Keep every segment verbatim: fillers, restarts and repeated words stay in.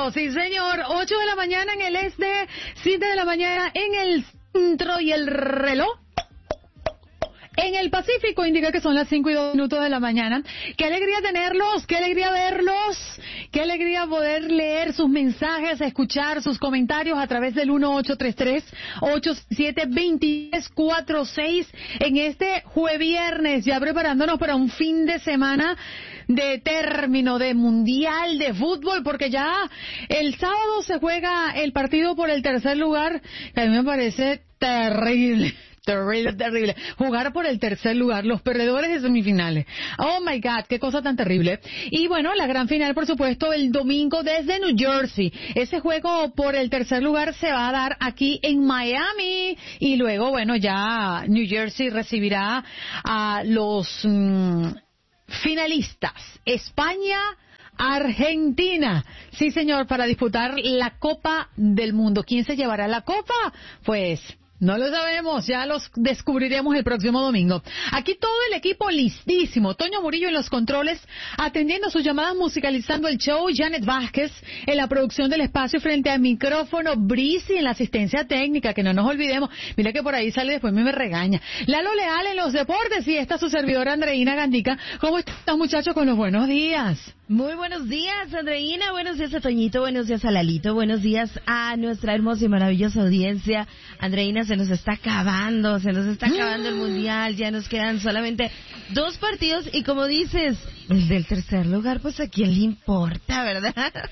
Centro, sí señor, ocho de la mañana en el este, siete de la mañana en el centro y el reloj en el Pacífico indica que son las cinco y dos minutos de la mañana. Qué alegría tenerlos, qué alegría verlos, qué alegría poder leer sus mensajes, escuchar sus comentarios a través del uno ocho tres tres, ocho siete, dos cero cuatro seis en este jueviernes, ya preparándonos para un fin de semana de término de mundial de fútbol, porque ya el sábado se juega el partido por el tercer lugar, que a mí me parece terrible. Terrible, terrible. Jugar por el tercer lugar, los perdedores de semifinales. Oh my God, qué cosa tan terrible. Y bueno, la gran final, por supuesto, el domingo desde New Jersey. Ese juego por el tercer lugar se va a dar aquí en Miami. Y luego, bueno, ya New Jersey recibirá a los mmm, finalistas. España, Argentina, sí señor, para disputar la Copa del Mundo. ¿Quién se llevará la Copa? Pues no lo sabemos, ya los descubriremos el próximo domingo. Aquí todo el equipo listísimo. Toño Murillo en los controles, atendiendo sus llamadas, musicalizando el show. Janet Vázquez en la producción del espacio frente al micrófono. Brisi en la asistencia técnica, que no nos olvidemos. Mira que por ahí sale, después me, me regaña. Lalo Leal en los deportes y esta su servidora Andreina Gandica. ¿Cómo están, muchachos, con los buenos días? Muy buenos días, Andreina, buenos días a Toñito, buenos días a Lalito, buenos días a nuestra hermosa y maravillosa audiencia. Andreina, se nos está acabando, se nos está acabando el Mundial, ya nos quedan solamente dos partidos y como dices, el del tercer lugar, pues a quién le importa, ¿verdad?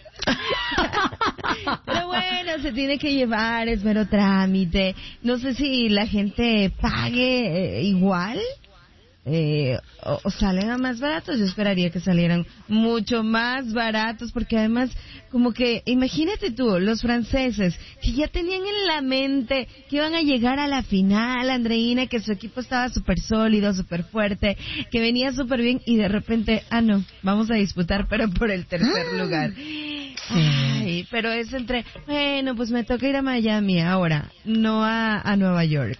Pero bueno, se tiene que llevar, es mero trámite. No sé si la gente pague eh, igual. Eh, o, o salen a más baratos. Yo esperaría que salieran mucho más baratos, porque además, como que, imagínate tú, los franceses, que ya tenían en la mente que iban a llegar a la final, Andreina, que su equipo estaba súper sólido, súper fuerte, que venía súper bien, y de repente, ah no, vamos a disputar, pero por el tercer lugar. Ay, pero es entre, bueno, pues me toca ir a Miami ahora, no a, a Nueva York.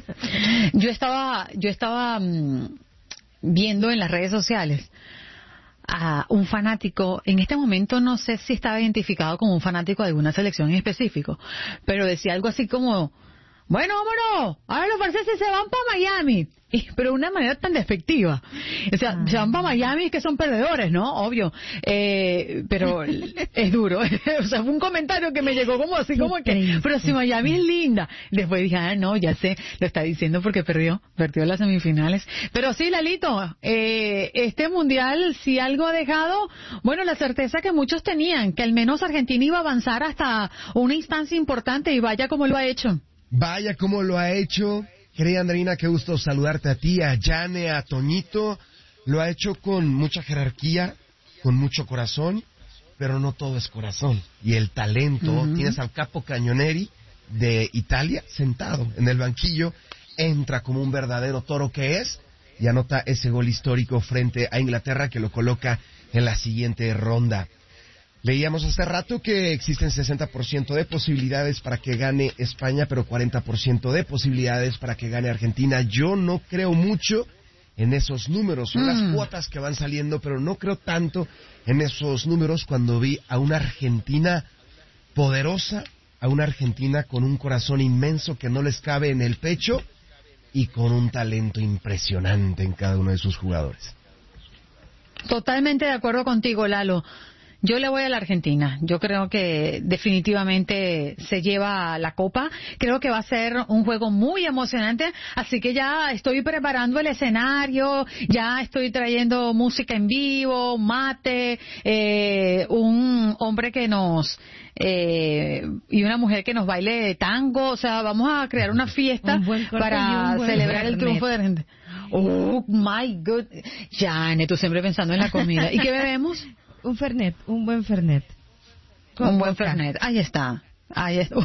Yo estaba, yo estaba mmm, viendo en las redes sociales a un fanático, en este momento no sé si estaba identificado como un fanático de alguna selección en específico, pero decía algo así como, bueno, vámonos, ahora los franceses se van para Miami. Pero de una manera tan despectiva. O sea, ah. se van para Miami, que son perdedores, ¿no? Obvio. Eh, pero es duro. O sea, fue un comentario que me llegó como así, como que, pero si Miami es linda. Después dije, ah, no, ya sé, lo está diciendo porque perdió, perdió las semifinales. Pero sí, Lalito, eh, este mundial, si algo ha dejado, bueno, la certeza que muchos tenían, que al menos Argentina iba a avanzar hasta una instancia importante, y vaya como lo ha hecho. Vaya como lo ha hecho. Querida Andreina, qué gusto saludarte a ti, a Yane, a Toñito. Lo ha hecho con mucha jerarquía, con mucho corazón, pero no todo es corazón. Y el talento, uh-huh. Tienes al Capo Cañoneri de Italia sentado en el banquillo, entra como un verdadero toro que es, y anota ese gol histórico frente a Inglaterra que lo coloca en la siguiente ronda. Leíamos hace rato que existen sesenta por ciento de posibilidades para que gane España, pero cuarenta por ciento de posibilidades para que gane Argentina. Yo no creo mucho en esos números, son mm. las cuotas que van saliendo, pero no creo tanto en esos números cuando vi a una Argentina poderosa, a una Argentina con un corazón inmenso que no les cabe en el pecho y con un talento impresionante en cada uno de sus jugadores. Totalmente de acuerdo contigo, Lalo. Yo le voy a la Argentina. Yo creo que definitivamente se lleva la copa. Creo que va a ser un juego muy emocionante. Así que ya estoy preparando el escenario. Ya estoy trayendo música en vivo, mate, eh, un hombre que nos... Eh, y una mujer que nos baile tango. O sea, vamos a crear una fiesta para celebrar el triunfo de Argentina. Oh, my God. Jane, tú siempre pensando en la comida. ¿Y qué bebemos? Un Fernet, un buen Fernet. Con un buen boca. Fernet, ahí está. Ahí está. Oh,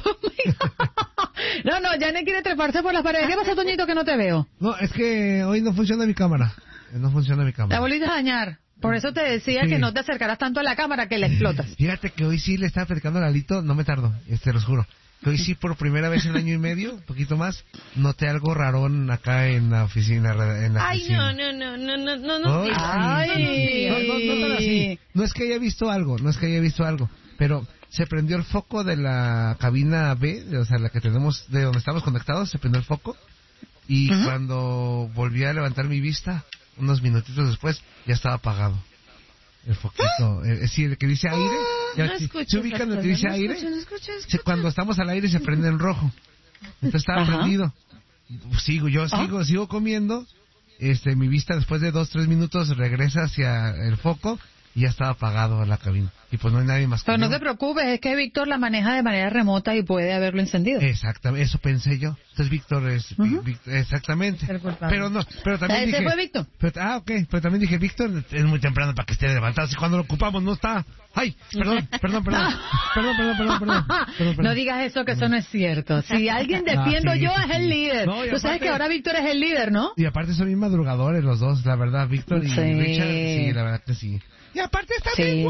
no, no, ya no quiere treparse por las paredes. ¿Qué pasa, Toñito, que no te veo? No, es que hoy no funciona mi cámara. No funciona mi cámara. La volviste a dañar. Por eso te decía sí. que no te acercaras tanto a la cámara, que la explotas. Fíjate que hoy sí le estaba platicando a Lalito, no me tardo, este, los juro. Que hoy sí, por primera vez en año y medio, un poquito más, noté algo rarón acá en la oficina. En la Ay, oficina. no, no, no, no, no, no, Ay, no, Ay, no, no, no, no, no, no, así. No es que haya visto algo, no es que haya visto algo, pero se prendió el foco de la cabina B, o sea, la que tenemos, de donde estamos conectados, se prendió el foco. Y uh-huh. cuando volví a levantar mi vista, unos minutitos después, ya estaba apagado. El foquito, es decir, el que dice aire, ya, no si, escucho, ¿se ubican lo que dice no aire? Escucho, no escucho, escucho. Se, cuando estamos al aire se prende en rojo. Entonces estaba Ajá. prendido. Sigo, yo sigo, ¿Ah? sigo comiendo. Este, mi vista después de dos, tres minutos regresa hacia el foco y ya estaba apagado la cabina. Y pues no hay nadie más que Pero yo. no te preocupes, es que Víctor la maneja de manera remota y puede haberlo encendido. Exactamente, eso pensé yo. Entonces Víctor es... Uh-huh. Víctor, exactamente. Pero no, pero también ¿Ese dije... fue Víctor? Pero, ah, ok, pero también dije, Víctor es muy temprano para que esté levantado. Si cuando lo ocupamos no está... Ay, perdón, perdón, perdón. perdón, perdón, perdón, perdón, perdón, perdón. No digas eso, que eso no es cierto. Si alguien defiendo ah, sí, yo sí, es el líder. No, Tú aparte, sabes que ahora Víctor es el líder, ¿no? Y aparte son bien madrugadores los dos, la verdad, Víctor y sí. Richard. Sí, la verdad que sí. Y aparte está sí. bien